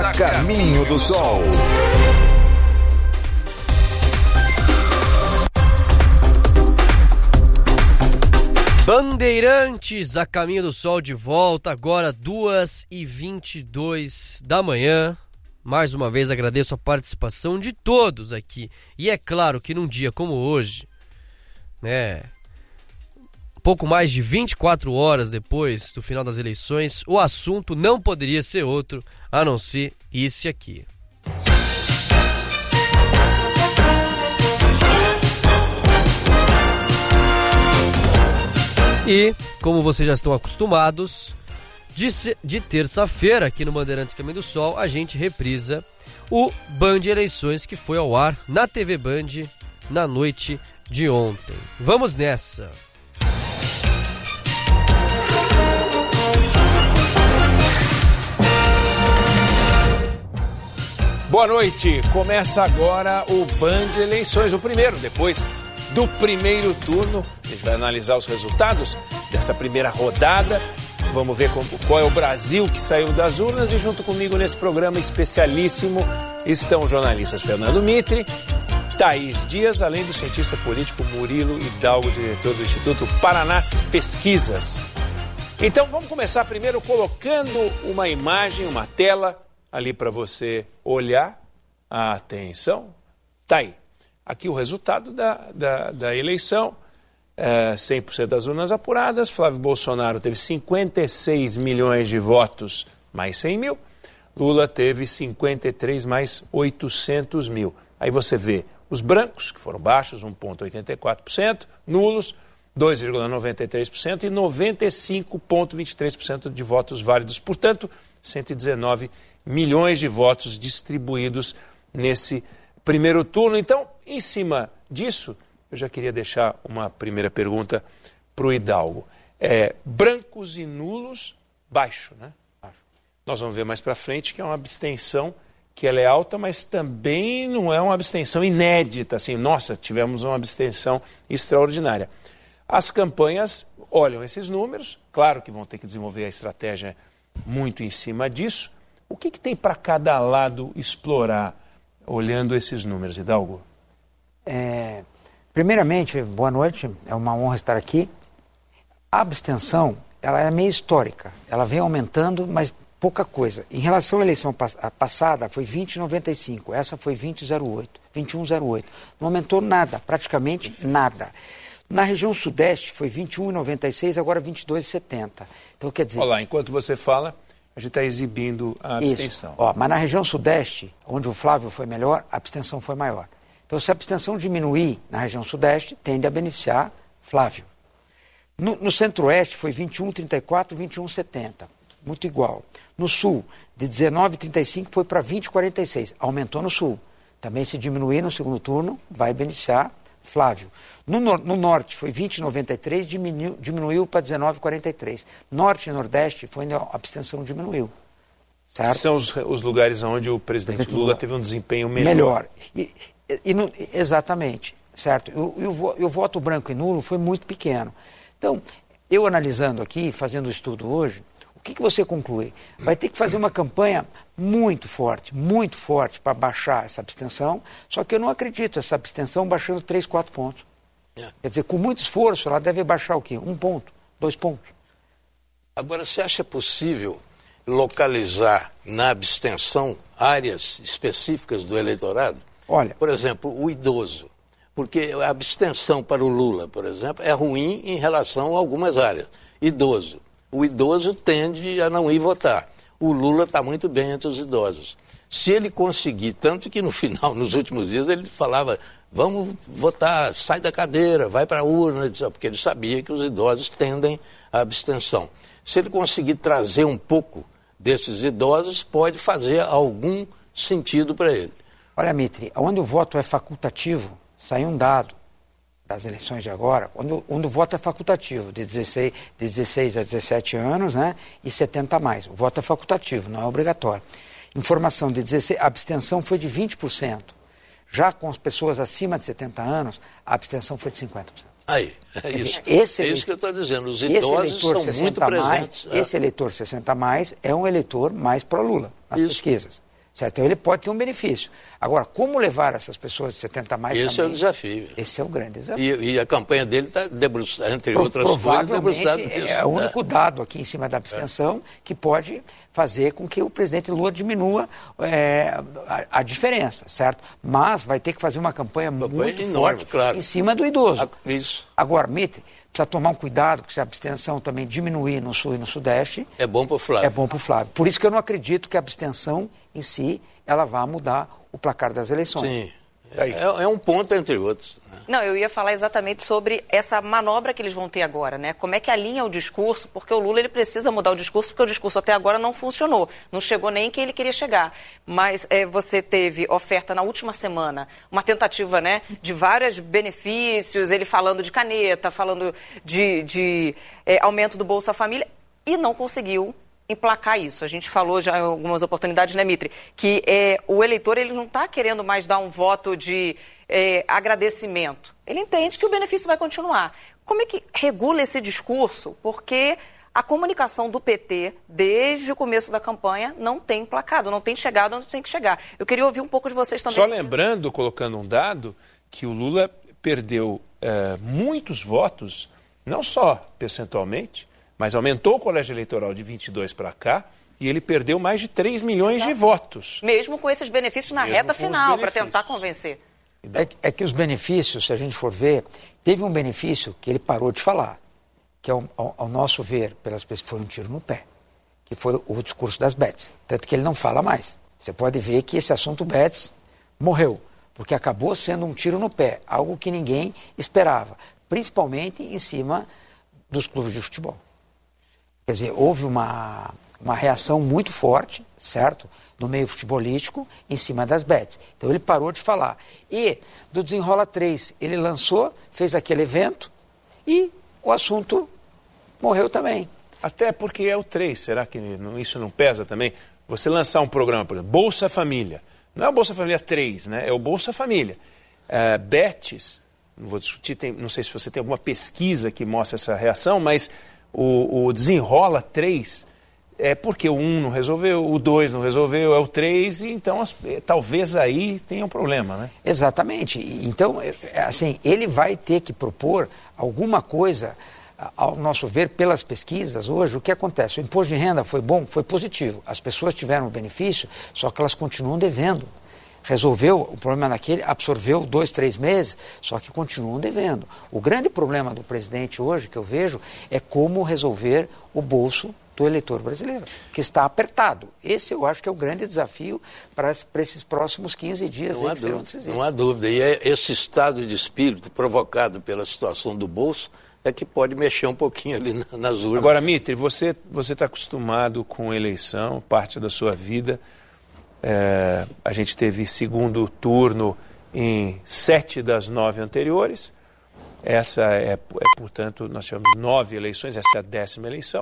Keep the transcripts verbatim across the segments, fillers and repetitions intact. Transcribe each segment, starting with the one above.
A Caminho do Sol. Bandeirantes, a Caminho do Sol de volta, agora duas e vinte e dois da manhã. Mais uma vez agradeço a participação de todos aqui. E é claro que num dia como hoje, né, pouco mais de vinte e quatro horas depois do final das eleições, o assunto não poderia ser outro a não ser esse aqui. E, como vocês já estão acostumados, de, de terça-feira, aqui no Bandeirantes Caminho do Sol, a gente reprisa o Band Eleições, que foi ao ar na T V Band na noite de ontem. Vamos nessa! Boa noite! Começa agora o Band Eleições, o primeiro, depois do primeiro turno. A gente vai analisar os resultados dessa primeira rodada. Vamos ver como, qual é o Brasil que saiu das urnas. E junto comigo nesse programa especialíssimo estão os jornalistas Fernando Mitre, Thaís Dias, além do cientista político Murilo Hidalgo, diretor do Instituto Paraná Pesquisas. Então vamos começar primeiro colocando uma imagem, uma tela ali para você olhar. Atenção, tá aí. Aqui o resultado da, da, da eleição, é, cem por cento das urnas apuradas. Flávio Bolsonaro teve cinquenta e seis milhões de votos, mais cem mil. Lula teve cinquenta e três mais oitocentos mil. Aí você vê os brancos, que foram baixos, um vírgula oitenta e quatro por cento, nulos, dois vírgula noventa e três por cento e noventa e cinco vírgula vinte e três por cento de votos válidos. Portanto, cento e dezenove milhões de votos distribuídos nesse primeiro turno. Então, em cima disso, eu já queria deixar uma primeira pergunta para o Hidalgo. É, brancos e nulos, baixo, né? Baixo. Nós vamos ver mais para frente que é uma abstenção que ela é alta, mas também não é uma abstenção inédita, assim, nossa, tivemos uma abstenção extraordinária. As campanhas olham esses números, claro que vão ter que desenvolver a estratégia muito em cima disso. O que, que tem para cada lado explorar, olhando esses números, Hidalgo? É, primeiramente, boa noite, é uma honra estar aqui. A abstenção, ela é meio histórica, ela vem aumentando, mas pouca coisa. Em relação à eleição pass- passada, foi vinte vírgula noventa e cinco, essa foi vinte vírgula zero oito, vinte e um vírgula zero oito. Não aumentou nada, praticamente nada. Na região sudeste foi vinte e um vírgula noventa e seis, agora vinte e dois vírgula setenta. Então, quer dizer... Olha lá, enquanto você fala, a gente está exibindo a abstenção. Isso. Ó, mas na região sudeste, onde o Flávio foi melhor, a abstenção foi maior. Então, se a abstenção diminuir na região sudeste, tende a beneficiar Flávio. No, no centro-oeste foi vinte e um vírgula trinta e quatro, vinte e um vírgula setenta. Muito igual. No sul, de dezenove vírgula trinta e cinco foi para vinte vírgula quarenta e seis. Aumentou no sul. Também, se diminuir no segundo turno, vai beneficiar Flávio. No, no, no norte foi vinte vírgula noventa e três, diminuiu, diminuiu para dezenove vírgula quarenta e três. Norte e nordeste foi onde a abstenção diminuiu. Certo? São os, os lugares onde o presidente, presidente Lula, Lula teve um desempenho melhor. Melhor. E, e, e no, exatamente. Certo? E o, e, o, e o voto branco e nulo foi muito pequeno. Então, eu analisando aqui, fazendo o estudo hoje, o que, que você conclui? Vai ter que fazer uma campanha muito forte, muito forte para baixar essa abstenção, só que eu não acredito essa abstenção baixando três, quatro pontos. É. Quer dizer, com muito esforço, ela deve baixar o quê? Um ponto, dois pontos. Agora, você acha possível localizar na abstenção áreas específicas do eleitorado? Olha, por exemplo, o idoso. Porque a abstenção para o Lula, por exemplo, é ruim em relação a algumas áreas. Idoso. O idoso tende a não ir votar. O Lula está muito bem entre os idosos. Se ele conseguir, tanto que no final, nos últimos dias, ele falava, vamos votar, sai da cadeira, vai para a urna, porque ele sabia que os idosos tendem à abstenção. Se ele conseguir trazer um pouco desses idosos, pode fazer algum sentido para ele. Olha, Mitre, onde o voto é facultativo, saiu um dado das eleições de agora, onde, onde o voto é facultativo, de dezesseis, de dezesseis a dezessete anos, né, e setenta a mais. O voto é facultativo, não é obrigatório. Informação de dezesseis, a abstenção foi de vinte por cento. Já com as pessoas acima de setenta anos, a abstenção foi de cinquenta por cento. Aí, é isso. Esse é ele... isso que eu estou dizendo. Os idosos são muito presentes. Mais, é. Esse eleitor sessenta a mais é um eleitor mais pró-Lula nas isso. pesquisas. certo? Então ele pode ter um benefício. Agora, como levar essas pessoas de setenta a mais Esse também, é o desafio. Esse é o grande desafio. E, e a campanha dele está debruçada, entre Pro, outras coisas, debruçada nisso. É o único dado aqui em cima da abstenção é. que pode fazer com que o presidente Lula diminua é, a, a diferença, certo? Mas vai ter que fazer uma campanha, campanha muito enorme, forte claro. em cima do idoso. A, isso. Agora, Mitre, precisa tomar um cuidado, porque se a abstenção também diminuir no Sul e no Sudeste... É bom para o Flávio. É bom para o Flávio. Por isso que eu não acredito que a abstenção em si, ela vá mudar o placar das eleições. Sim. É, é, é um ponto entre outros. Não, eu ia falar exatamente sobre essa manobra que eles vão ter agora, né? Como é que alinha o discurso, porque o Lula ele precisa mudar o discurso, porque o discurso até agora não funcionou, não chegou nem que ele queria chegar. Mas é, você teve oferta na última semana, uma tentativa, né, de vários benefícios, ele falando de caneta, falando de, de é, aumento do Bolsa Família, e não conseguiu emplacar isso. A gente falou já em algumas oportunidades, né, Mitre, que é, o eleitor ele não está querendo mais dar um voto de é, agradecimento. Ele entende que o benefício vai continuar. Como é que regula esse discurso? Porque a comunicação do P T, desde o começo da campanha, não tem emplacado, não tem chegado onde tem que chegar. Eu queria ouvir um pouco de vocês também. Só lembrando, colocando um dado, que o Lula perdeu é, muitos votos, não só percentualmente, mas aumentou o colégio eleitoral de vinte e dois para cá e ele perdeu mais de três milhões Exato. de votos. Mesmo com esses benefícios na Mesmo reta final, para tentar convencer. É, é que os benefícios, se a gente for ver, teve um benefício que ele parou de falar, que ao, ao, ao nosso ver, pelas pessoas, foi um tiro no pé, que foi o discurso das bets. Tanto que ele não fala mais. Você pode ver que esse assunto bets morreu, porque acabou sendo um tiro no pé, algo que ninguém esperava, principalmente em cima dos clubes de futebol. Quer dizer, houve uma, uma reação muito forte, certo? No meio futebolístico, em cima das bets. Então ele parou de falar. E do Desenrola três, ele lançou, fez aquele evento e o assunto morreu também. Até porque é o três, será que isso não pesa também? Você lançar um programa, por exemplo, Bolsa Família. Não é o Bolsa Família três, né? É o Bolsa Família. Uh, bets, não vou discutir, tem, não sei se você tem alguma pesquisa que mostra essa reação, mas... O, o Desenrola três é porque o um não resolveu, o dois não resolveu, é o três, e então as, talvez aí tenha um problema, né? Exatamente. Então, assim, ele vai ter que propor alguma coisa, ao nosso ver, pelas pesquisas, hoje, o que acontece? O imposto de renda foi bom, foi positivo. As pessoas tiveram benefício, só que elas continuam devendo. Resolveu o problema naquele, absorveu dois, três meses, só que continuam devendo. O grande problema do presidente hoje, que eu vejo, é como resolver o bolso do eleitor brasileiro, que está apertado. Esse eu acho que é o grande desafio para, para esses próximos quinze dias. Não há dúvida, não há dúvida. E é esse estado de espírito provocado pela situação do bolso é que pode mexer um pouquinho ali nas urnas. Agora, Mitre, você você está acostumado com eleição, parte da sua vida. É, a gente teve segundo turno em sete das nove anteriores. Essa é, é, portanto, nós tivemos nove eleições, essa é a décima eleição.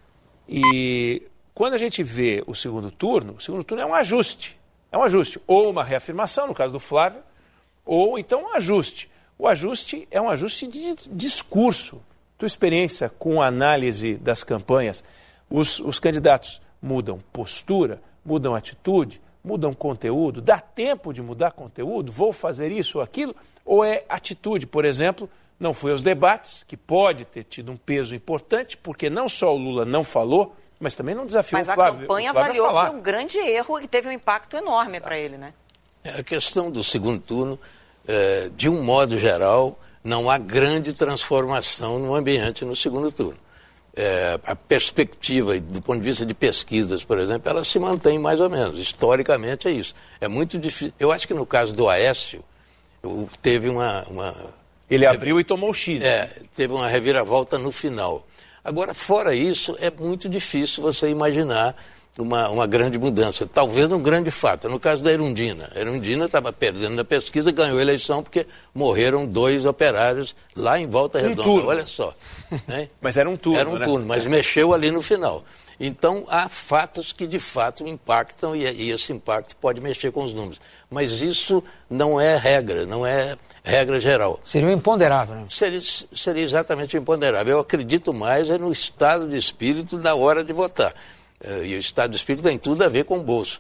E quando a gente vê o segundo turno, o segundo turno é um ajuste. É um ajuste, ou uma reafirmação, no caso do Flávio, ou então um ajuste. O ajuste é um ajuste de discurso. Tua experiência com a análise das campanhas, os, os candidatos mudam postura, mudam atitude, mudam conteúdo, dá tempo de mudar conteúdo, vou fazer isso ou aquilo, ou é atitude, por exemplo, não foi aos debates, que pode ter tido um peso importante, porque não só o Lula não falou, mas também não desafiou o Flávio. Mas a campanha avaliou que foi um grande erro e teve um impacto enorme para ele, né? A questão do segundo turno, é, de um modo geral, não há grande transformação no ambiente no segundo turno. É, a perspectiva, do ponto de vista de pesquisas, por exemplo, ela se mantém mais ou menos. Historicamente é isso. É muito difícil. Eu acho que no caso do Aécio, teve uma... uma Ele abriu e tomou o X. É, teve uma reviravolta no final. Agora, fora isso, é muito difícil você imaginar uma, uma grande mudança. Talvez um grande fato. No caso da Erundina. A Erundina estava perdendo na pesquisa, ganhou a eleição porque morreram dois operários lá em Volta Redonda. Um turno. Olha só. Né? Mas era um turno, Era um né? turno, mas mexeu ali no final. Então, há fatos que de fato impactam e, e esse impacto pode mexer com os números. Mas isso não é regra, não é regra geral. Seria um imponderável, né? Seria, seria exatamente o imponderável. Eu acredito mais é no estado de espírito na hora de votar. E o estado de espírito tem tudo a ver com o bolso.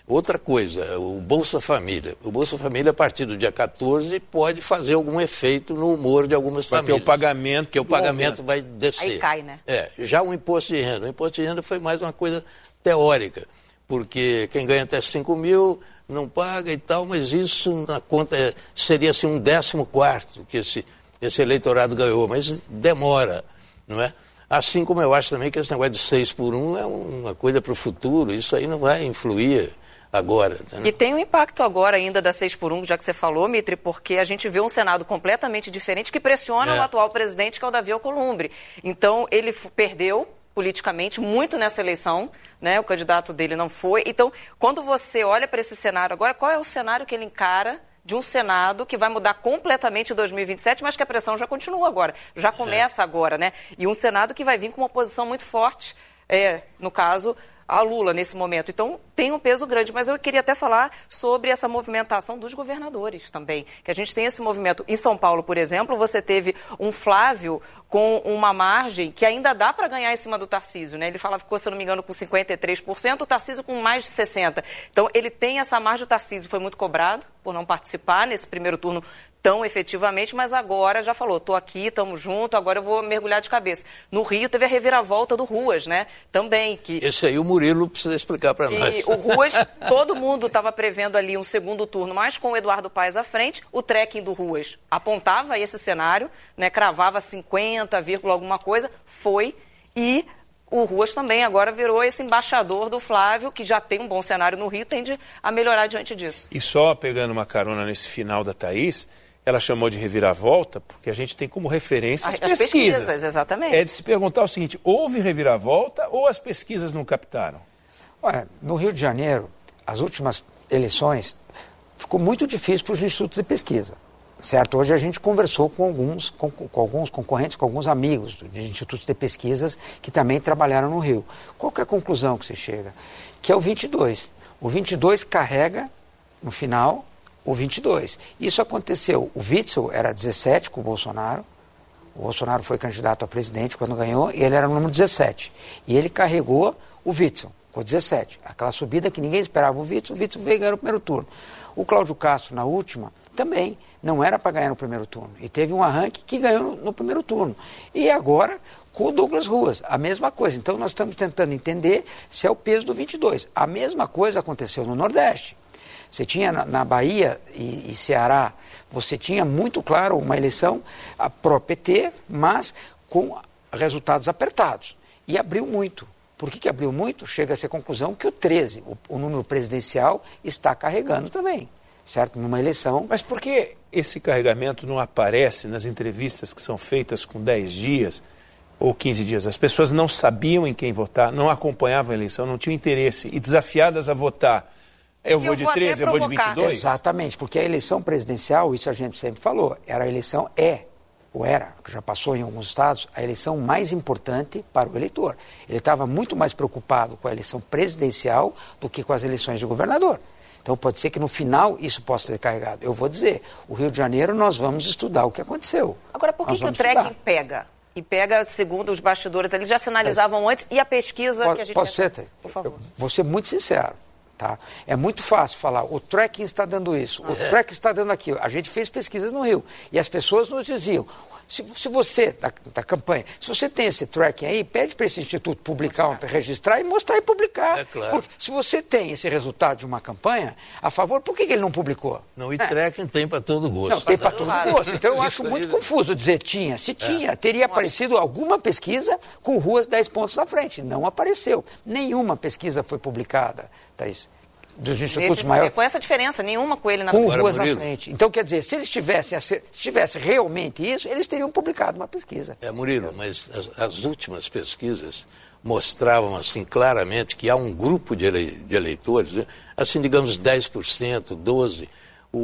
Outra coisa, o Bolsa Família. O Bolsa Família, a partir do dia quatorze, pode fazer algum efeito no humor de algumas vai famílias. Vai ter o pagamento. Porque o pagamento vai descer. Aí cai, né? É, já o imposto de renda. O imposto de renda foi mais uma coisa teórica, porque quem ganha até cinco mil não paga e tal, mas isso na conta seria assim, um décimo quarto que esse, esse eleitorado ganhou, mas demora, não é? Assim como eu acho também que esse negócio de seis por um é uma coisa para o futuro, isso aí não vai influir agora. Né? E tem um impacto agora ainda da seis por um, já que você falou, Mitri, porque a gente vê um Senado completamente diferente que pressiona é. o atual presidente, que é o Davi Alcolumbre. Então, ele perdeu politicamente muito nessa eleição, né? O candidato dele não foi. Então, quando você olha para esse cenário agora, qual é o cenário que ele encara de um Senado que vai mudar completamente em dois mil e vinte e sete, mas que a pressão já continua agora, já começa é. agora, né? E um Senado que vai vir com uma oposição muito forte, é, no caso, a Lula nesse momento. Então, tem um peso grande, mas eu queria até falar sobre essa movimentação dos governadores também, que a gente tem esse movimento. Em São Paulo, por exemplo, você teve um Flávio com uma margem que ainda dá para ganhar em cima do Tarcísio, né? Ele fala, ficou, se eu não me engano, com cinquenta e três por cento, o Tarcísio com mais de sessenta por cento. Então, ele tem essa margem. O Tarcísio foi muito cobrado por não participar nesse primeiro turno tão efetivamente, mas agora já falou, estou aqui, estamos juntos, agora eu vou mergulhar de cabeça. No Rio teve a reviravolta do Ruas, né? Também. Que... Esse aí o Murilo precisa explicar para nós. O Ruas, todo mundo estava prevendo ali um segundo turno, mas com o Eduardo Paes à frente, o trekking do Ruas apontava esse cenário, né? Cravava cinquenta, alguma coisa, foi, e o Ruas também agora virou esse embaixador do Flávio, que já tem um bom cenário no Rio, tende a melhorar diante disso. E só pegando uma carona nesse final da Thaís, ela chamou de reviravolta, porque a gente tem como referência as, as pesquisas. pesquisas. Exatamente. É de se perguntar o seguinte, houve reviravolta ou as pesquisas não captaram? Olha, no Rio de Janeiro, as últimas eleições, ficou muito difícil para os institutos de pesquisa. Certo? Hoje a gente conversou com alguns, com, com alguns concorrentes, com alguns amigos de institutos de pesquisas que também trabalharam no Rio. Qual que é a conclusão que você chega? Que é o vinte e dois. O vinte e dois carrega, no final, o vinte e dois. Isso aconteceu. O Witzel era dezessete com o Bolsonaro. O Bolsonaro foi candidato a presidente quando ganhou e ele era o número dezessete. E ele carregou o Witzel com dezessete. Aquela subida que ninguém esperava o Witzel, o Witzel veio ganhar no primeiro turno. O Cláudio Castro, na última, também não era para ganhar no primeiro turno. E teve um arranque que ganhou no, no primeiro turno. E agora, com o Douglas Ruas, a mesma coisa. Então, nós estamos tentando entender se é o peso do vinte e dois. A mesma coisa aconteceu no Nordeste. Você tinha na, na Bahia e, e Ceará, você tinha muito claro uma eleição pró-P T, mas com resultados apertados. E abriu muito. Por que que abriu muito? Chega-se à conclusão que o treze, o, o número presidencial, está carregando também. Certo? Numa eleição. Mas por que esse carregamento não aparece nas entrevistas que são feitas com dez dias ou quinze dias? As pessoas não sabiam em quem votar, não acompanhavam a eleição, não tinham interesse e desafiadas a votar. Eu vou de treze, eu vou de vinte e dois? Exatamente, porque a eleição presidencial, isso a gente sempre falou, era a eleição, é, ou era, que já passou em alguns estados, a eleição mais importante para o eleitor. Ele estava muito mais preocupado com a eleição presidencial do que com as eleições de governador. Então pode ser que no final isso possa ser carregado. Eu vou dizer, o Rio de Janeiro nós vamos estudar o que aconteceu. Agora, por que, que o trekking pega? E pega, segundo os bastidores, eles já sinalizavam é. antes, e a pesquisa posso, que a gente... Posso ser, por favor. Eu vou ser muito sincero. Tá? É muito fácil falar, o trekking está dando isso, o é. trekking está dando aquilo. A gente fez pesquisas no Rio e as pessoas nos diziam, se, se você, da, da campanha, se você tem esse tracking aí, pede para esse instituto publicar, um, registrar e mostrar e publicar. É claro. Porque se você tem esse resultado de uma campanha a favor, por que, que ele não publicou? Não, e é. tracking tem para todo gosto. Não, tem para todo gosto. Então eu acho muito confuso dizer tinha. Se tinha, é. teria aparecido alguma pesquisa com Ruas dez pontos na frente. Não apareceu. Nenhuma pesquisa foi publicada, Thaís. Dos institutos Nesse, maiores. Com essa diferença, nenhuma com ele na frente. Com Agora, Ruas Murilo. na frente. Então, quer dizer, se eles tivessem, se tivesse realmente isso, eles teriam publicado uma pesquisa. É, Murilo, mas as, as últimas pesquisas mostravam, assim, claramente que há um grupo de, ele, de eleitores, assim, digamos, dez por cento, doze por cento, o,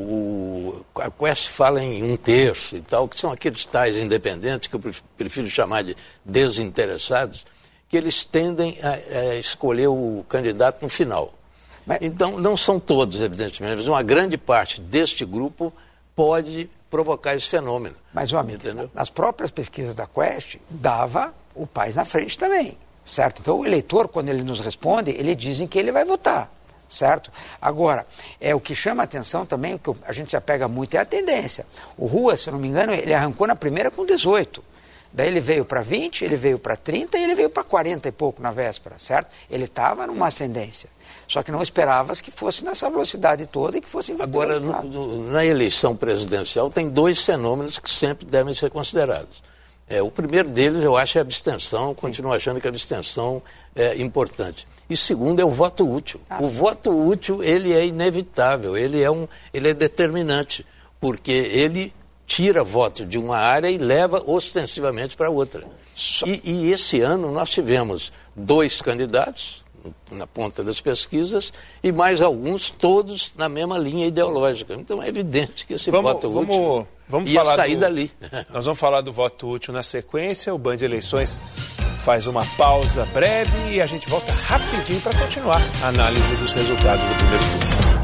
o, o, a Quest fala em um terço e tal, que são aqueles tais independentes, que eu prefiro chamar de desinteressados, que eles tendem a, a escolher o candidato no final. Mas, então, não são todos, evidentemente, mas uma grande parte deste grupo pode provocar esse fenômeno. Mas, ó, amigo, nas próprias pesquisas da Quest, dava o Paes na frente também, certo? Então, o eleitor, quando ele nos responde, ele diz em que ele vai votar. certo? Agora, é, o que chama a atenção também, o que a gente já pega muito, é a tendência. O Rua, se eu não me engano, ele arrancou na primeira com dezoito. Daí ele veio para vinte, ele veio para trinta e ele veio para quarenta e pouco na véspera, certo? Ele estava numa ascendência. Só que não esperava-se que fosse nessa velocidade toda e que fosse... Agora, no, no, na eleição presidencial, tem dois fenômenos que sempre devem ser considerados. É, o primeiro deles, eu acho, é a abstenção. Eu continuo achando que a abstenção é importante. E segundo é o voto útil. Ah, o sim. voto útil, ele é inevitável, ele é, um, ele é determinante, porque ele tira voto de uma área e leva ostensivamente para outra. Só... E, e esse ano nós tivemos dois candidatos na ponta das pesquisas e mais alguns, todos na mesma linha ideológica. Então é evidente que esse vamos, voto vamos, útil vamos ia falar sair do, dali. Nós vamos falar do voto útil na sequência. O Band Eleições faz uma pausa breve e a gente volta rapidinho para continuar a análise dos resultados do primeiro turno.